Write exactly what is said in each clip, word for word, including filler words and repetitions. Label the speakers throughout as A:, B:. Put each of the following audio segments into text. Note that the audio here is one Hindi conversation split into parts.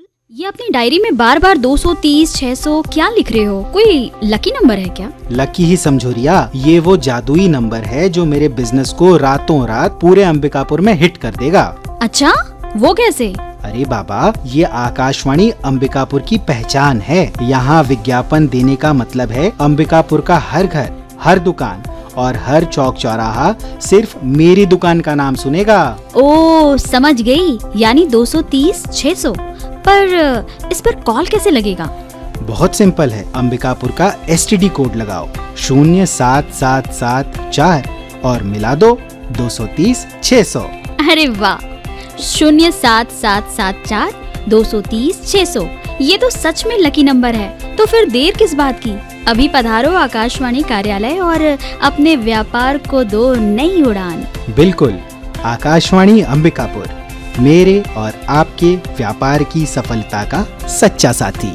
A: ये अपनी डायरी में बार बार दो सौ तीस, छह सौ क्या लिख रहे हो? कोई लकी नंबर है क्या?
B: लकी ही समझो रिया, ये वो जादुई नंबर है जो मेरे बिजनेस को रातों रात पूरे अंबिकापुर में हिट कर देगा।
A: अच्छा, वो कैसे?
B: अरे बाबा, ये आकाशवाणी अंबिकापुर की पहचान है। यहाँ विज्ञापन देने का मतलब है अंबिकापुर का हर घर, हर दुकान और हर चौक चौराहा सिर्फ मेरी दुकान का नाम सुनेगा।
A: ओ, समझ गई। यानी दो सौ तीस, छह सौ। पर इस पर कॉल कैसे लगेगा?
B: बहुत सिंपल है, अंबिकापुर का एस टी डी कोड लगाओ शून्य सात सात सात चार और मिला दो दो सौ तीस छह सौ।
A: अरे वाह, शून्य सात सात सात चार दो सौ तीस छह सौ। ये तो सच में लकी नंबर है। तो फिर देर किस बात की? अभी पधारो आकाशवाणी कार्यालय और अपने व्यापार को दो नई उड़ान।
B: बिल्कुल, आकाशवाणी अंबिकापुर, मेरे और आपके व्यापार की सफलता का सच्चा साथी।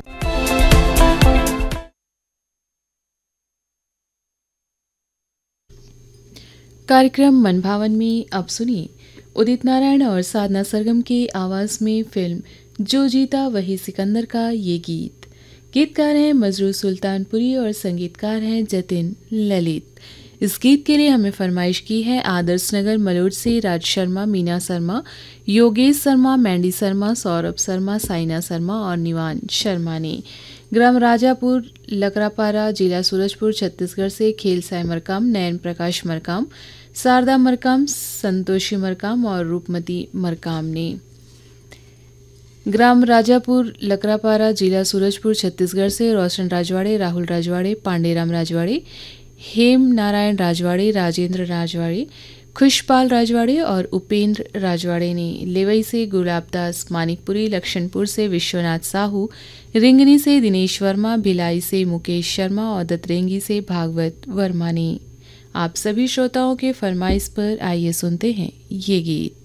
C: कार्यक्रम मनभावन में अब सुनिए उदित नारायण और साधना सरगम की आवाज में फिल्म जो जीता वही सिकंदर का ये गीत। गीतकार हैं मजरू सुल्तानपुरी और संगीतकार हैं जतिन ललित। इस गीत के लिए हमें फरमाइश की है आदर्श नगर मलोट से राज शर्मा, मीना शर्मा, योगेश शर्मा, मैंडी शर्मा, सौरभ शर्मा, साइना शर्मा और निवान शर्मा ने। ग्राम राजापुर, लकरापारा, जिला सूरजपुर, छत्तीसगढ़ से खेल साय मरकाम, नयन प्रकाश मरकाम, शारदा मरकाम, संतोषी मरकाम और रूपमती मरकाम ने। ग्राम राजापुर, लकरापारा, जिला सूरजपुर, छत्तीसगढ़ से रोशन राजवाड़े, राहुल राजवाड़े, पांडेराम राजवाड़े, हेम नारायण राजवाड़े, राजेंद्र राजवाड़े, खुशपाल राजवाड़े और उपेंद्र राजवाड़े ने। लेवई से गुलाबदास मानिकपुरी, लक्षणपुर से विश्वनाथ साहू, रिंगनी से दिनेश वर्मा, भिलाई से मुकेश शर्मा और दतरेंगी से भागवत वर्मा ने। आप सभी श्रोताओं के फरमाइश पर आइए सुनते हैं ये गीत।